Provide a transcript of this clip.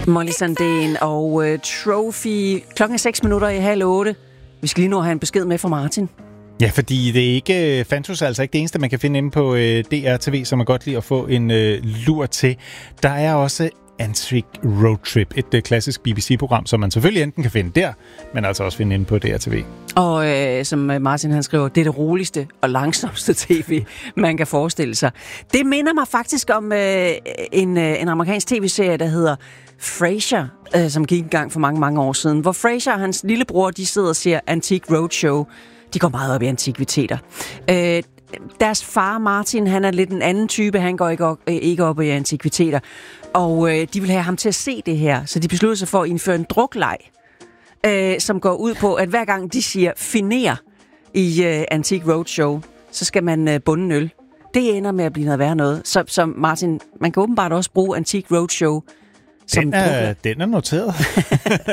Molly Sandén og Trophy. Klokken er 7:06. Vi skal lige nu have en besked med fra Martin. Ja, fordi det er ikke Fantus altså ikke det eneste, man kan finde inde på DRTV, som man godt lide at få en lur til. Der er også Antique Road Trip, et klassisk BBC-program, som man selvfølgelig enten kan finde der, men altså også finde inde på DRTV. Og som Martin han skriver, det er det roligste og langsomste tv, man kan forestille sig. Det minder mig faktisk om en amerikansk tv-serie, der hedder Frasier, som gik i gang for mange, mange år siden, hvor Frasier og hans lillebror, de sidder og ser Antique Roadshow. De går meget op i antikviteter. Deres far, Martin, han er lidt en anden type. Han går ikke op i antikviteter. Og de vil have ham til at se det her. Så de beslutter sig for at indføre en drukleg, som går ud på, at hver gang de siger finer i Antique Roadshow, så skal man bunde en øl. Det ender med at blive noget værre noget. Så Martin, man kan åbenbart også bruge Antique Roadshow som den er noteret.